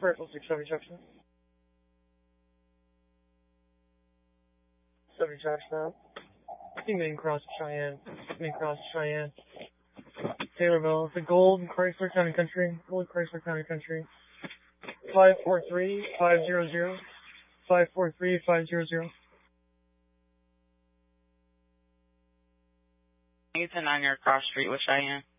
Purple 670 Junction. 70 Junction. Main Cross Cheyenne. Main Cross Cheyenne. Taylorville. The Gold Chrysler Town and Country. Gold Chrysler Town and Country. 543-500. 543-500. It's a 9-year cross street with Cheyenne.